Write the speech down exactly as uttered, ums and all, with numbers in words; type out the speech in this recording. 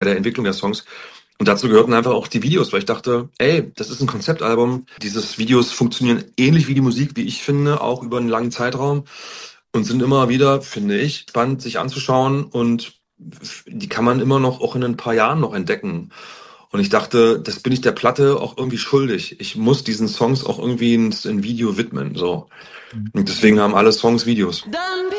der Entwicklung der Songs. Und dazu gehörten einfach auch die Videos, weil ich dachte: „Ey, das ist 'n Konzeptalbum.“ Dieses Videos funktionieren ähnlich wie die Musik, wie ich finde, auch über 'n langen Zeitraum und sind immer wieder, finde ich, spannend, sich anzuschauen und f die kann man immer noch auch in 'nen paar Jahren noch entdecken. Und ich dachte, das bin ich der Platte auch irgendwie schuldig. Ich muss diesen Songs auch irgendwie 'n s 'n Video widmen, so. Mhm. Und deswegen haben alle Songs Videos.